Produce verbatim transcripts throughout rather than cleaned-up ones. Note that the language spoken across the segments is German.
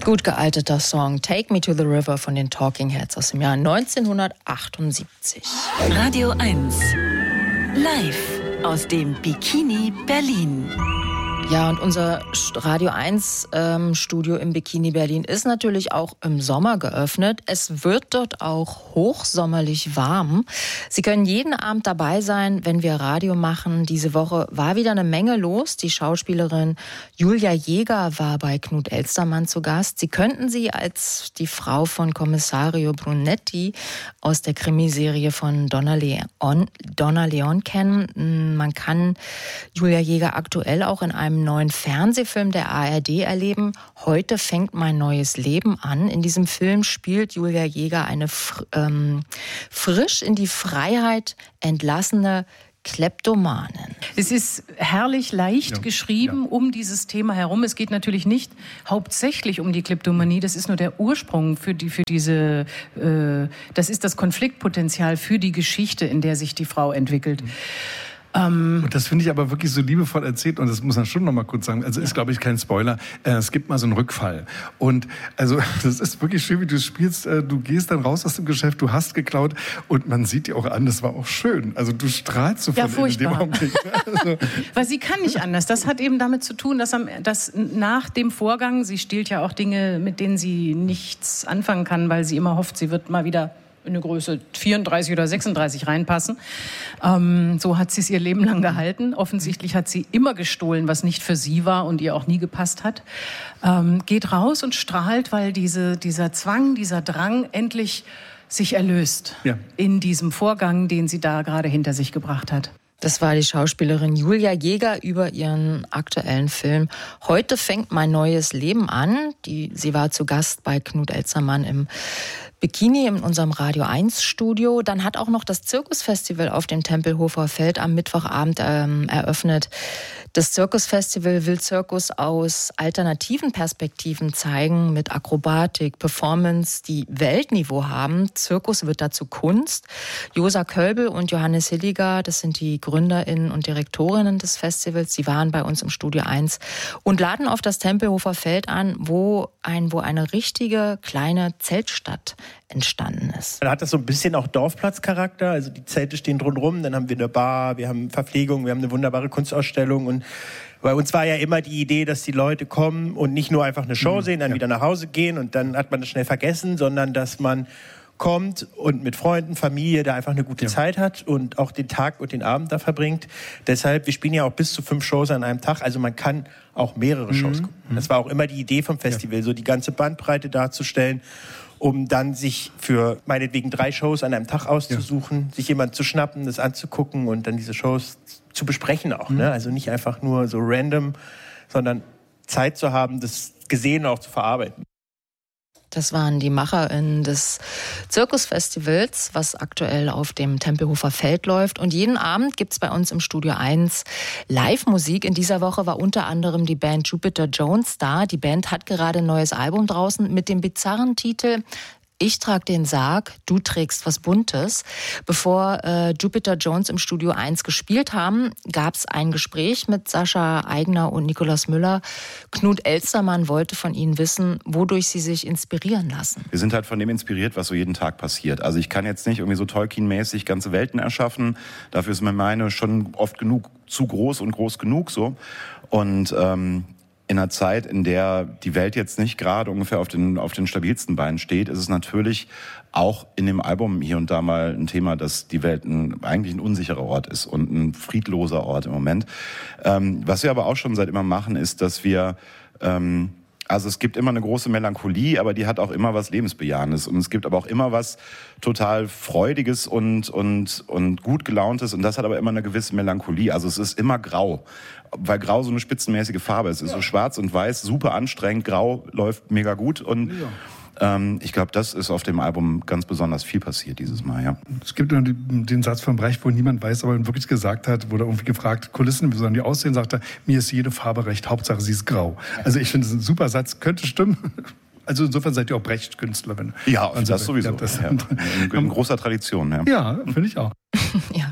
Gut gealteter Song Take Me to the River von den Talking Heads aus dem Jahr neunzehnhundertachtundsiebzig. Radio eins. Live aus dem Bikini Berlin. Ja, und unser Radio eins ähm, Studio im Bikini Berlin ist natürlich auch im Sommer geöffnet. Es wird dort auch hochsommerlich warm. Sie können jeden Abend dabei sein, wenn wir Radio machen. Diese Woche war wieder eine Menge los. Die Schauspielerin Julia Jäger war bei Knut Elstermann zu Gast. Sie könnten sie als die Frau von Kommissario Brunetti aus der Krimiserie von Donna Leon, Donna Leon kennen. Man kann Julia Jäger aktuell auch in einem neuen Fernsehfilm der A R D erleben. Heute fängt mein neues Leben an. In diesem Film spielt Julia Jäger eine fr- ähm, frisch in die Freiheit entlassene Kleptomanin. Es ist herrlich leicht Ja, geschrieben ja. um dieses Thema herum. Es geht natürlich nicht hauptsächlich um die Kleptomanie. Das ist nur der Ursprung für die, für diese, äh, das ist das Konfliktpotenzial für die Geschichte, in der sich die Frau entwickelt. Mhm. Und das finde ich aber wirklich so liebevoll erzählt, und das muss man schon noch mal kurz sagen, also ist, glaube ich, kein Spoiler, äh, es gibt mal so einen Rückfall. Und also das ist wirklich schön, wie du spielst, äh, du gehst dann raus aus dem Geschäft, du hast geklaut und man sieht dir auch an, das war auch schön. Also du strahlst so Ja, von innen in dem furchtbar. Augenblick. Also, Weil sie kann nicht anders. Das hat eben damit zu tun, dass, am, dass nach dem Vorgang, sie stiehlt ja auch Dinge, mit denen sie nichts anfangen kann, weil sie immer hofft, sie wird mal wieder in eine Größe vierunddreißig oder sechsunddreißig reinpassen. Ähm, so hat sie es ihr Leben lang gehalten. Offensichtlich hat sie immer gestohlen, was nicht für sie war und ihr auch nie gepasst hat. Ähm, geht raus und strahlt, weil diese, dieser Zwang, dieser Drang endlich sich erlöst Ja. in diesem Vorgang, den sie da gerade hinter sich gebracht hat. Das war die Schauspielerin Julia Jäger über ihren aktuellen Film Heute fängt mein neues Leben an. Die, sie war zu Gast bei Knut Elstermann im Bikini in unserem Radio eins Studio. Dann hat auch noch das Zirkusfestival auf dem Tempelhofer Feld am Mittwochabend ähm, eröffnet. Das Zirkusfestival will Zirkus aus alternativen Perspektiven zeigen, mit Akrobatik, Performance, die Weltniveau haben. Zirkus wird dazu Kunst. Josa Kölbel und Johannes Hilliger, das sind die GründerInnen und Direktorinnen des Festivals, sie waren bei uns im Studio eins und laden auf das Tempelhofer Feld an, wo, ein, wo eine richtige kleine Zeltstadt entstanden ist. Dann hat das so ein bisschen auch Dorfplatzcharakter, also die Zelte stehen drumherum, dann haben wir eine Bar, wir haben Verpflegung, wir haben eine wunderbare Kunstausstellung und bei uns war ja immer die Idee, dass die Leute kommen und nicht nur einfach eine Show sehen, dann ja. wieder nach Hause gehen und dann hat man das schnell vergessen, sondern dass man kommt und mit Freunden, Familie da einfach eine gute Ja. Zeit hat und auch den Tag und den Abend da verbringt. Deshalb, wir spielen ja auch bis zu fünf Shows an einem Tag, also man kann auch mehrere Shows gucken. Das war auch immer die Idee vom Festival, so die ganze Bandbreite darzustellen, um dann sich für meinetwegen drei Shows an einem Tag auszusuchen, ja. sich jemand zu schnappen, das anzugucken und dann diese Shows zu besprechen auch. Mhm. Ne? Also nicht einfach nur so random, sondern Zeit zu haben, das Gesehene auch zu verarbeiten. Das waren die MacherInnen des Zirkusfestivals, was aktuell auf dem Tempelhofer Feld läuft. Und jeden Abend gibt's bei uns im Studio eins Live-Musik. In dieser Woche war unter anderem die Band Jupiter Jones da. Die Band hat gerade ein neues Album draußen mit dem bizarren Titel Ich trag den Sarg, du trägst was Buntes. Bevor äh, Jupiter Jones im Studio eins gespielt haben, gab es ein Gespräch mit Sascha Aigner und Nikolaus Müller. Knut Elstermann wollte von ihnen wissen, wodurch sie sich inspirieren lassen. Wir sind halt von dem inspiriert, was so jeden Tag passiert. Also ich kann jetzt nicht irgendwie so Tolkien-mäßig ganze Welten erschaffen. Dafür ist mir meine schon oft genug zu groß und groß genug so. Und ähm, in einer Zeit, in der die Welt jetzt nicht gerade ungefähr auf den, auf den stabilsten Beinen steht, ist es natürlich auch in dem Album hier und da mal ein Thema, dass die Welt ein, eigentlich ein unsicherer Ort ist und ein friedloser Ort im Moment. Ähm, was wir aber auch schon seit immer machen, ist, dass wir... Ähm, Also es gibt immer eine große Melancholie, aber die hat auch immer was Lebensbejahendes. Und es gibt aber auch immer was total Freudiges und, und, und gut Gelauntes. Und das hat aber immer eine gewisse Melancholie. Also es ist immer grau, weil grau so eine spitzenmäßige Farbe ist. Es ist so schwarz und weiß, super anstrengend. Grau läuft mega gut. Und ähm, ich glaube, das ist auf dem Album ganz besonders viel passiert dieses Mal, ja. Es gibt nur den Satz von Brecht, wo niemand weiß, aber er wirklich gesagt hat, wurde irgendwie gefragt, Kulissen, wie sollen die aussehen? Sagt er, mir ist jede Farbe recht, Hauptsache sie ist grau. Also ich finde, das ist ein super Satz, könnte stimmen. Also insofern seid ihr auch Brecht-Künstlerin. Ja, also, das sowieso. Ja, das ja. In, in großer Tradition, ja. Ja, finde ich auch. Ja,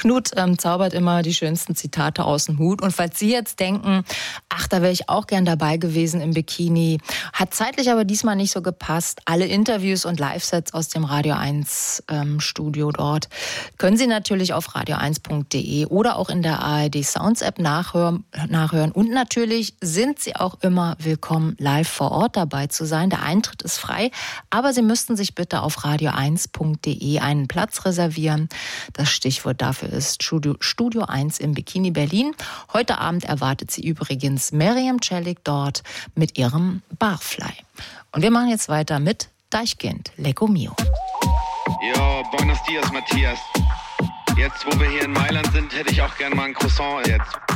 Knut ähm, zaubert immer die schönsten Zitate aus dem Hut. Und falls Sie jetzt denken, ach, da wäre ich auch gern dabei gewesen im Bikini, hat zeitlich aber diesmal nicht so gepasst. Alle Interviews und Live-Sets aus dem Radio eins ähm, Studio dort können Sie natürlich auf radio eins punkt de oder auch in der A R D Sounds App nachhören, nachhören. Und natürlich sind Sie auch immer willkommen, live vor Ort dabei zu sein. Der Eintritt ist frei, aber Sie müssten sich bitte auf radio eins punkt de einen Platz reservieren. Das Stichwort dafür ist Studio, Studio eins im Bikini Berlin. Heute Abend erwartet Sie übrigens Miriam Celik dort mit ihrem Barfly. Und wir machen jetzt weiter mit Deichkind, Lecco Mio. Jo, buenos dias, Matthias. Jetzt, wo wir hier in Mailand sind, hätte ich auch gern mal ein Croissant jetzt.